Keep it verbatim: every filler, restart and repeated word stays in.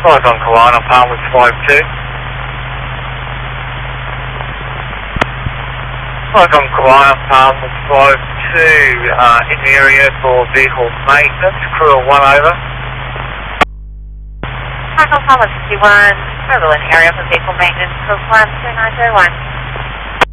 Flight on Kiwana, Palmer's five two. Flight on Kiwana, Palmer's five two, uh, in the area for vehicle maintenance, crew of one over. Flight on Palmer's fifty-one, over in the area for vehicle maintenance, crew of one two nine zero one.